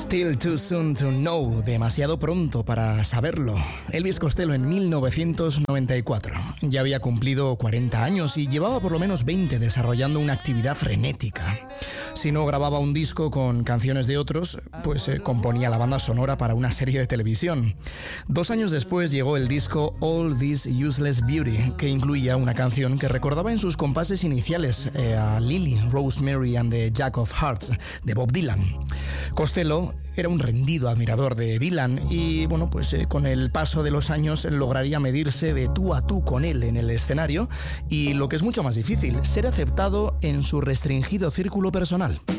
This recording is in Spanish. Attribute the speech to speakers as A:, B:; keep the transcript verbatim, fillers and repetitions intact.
A: Still Too Soon to Know, demasiado pronto para saberlo. Elvis Costello en mil novecientos noventa y cuatro. Ya había cumplido cuarenta años y llevaba por lo menos veinte desarrollando una actividad frenética. Si no grababa un disco con canciones de otros, pues eh, componía la banda sonora para una serie de televisión. Dos años después llegó el disco All This Useless Beauty, que incluía una canción que recordaba en sus compases iniciales eh, a Lily, Rosemary and the Jack of Hearts, de Bob Dylan. Costello era un rendido admirador de Dylan y, bueno, pues eh, con el paso de los años lograría medirse de tú a tú con él en el escenario y, lo que es mucho más difícil, ser aceptado en su restringido círculo personal.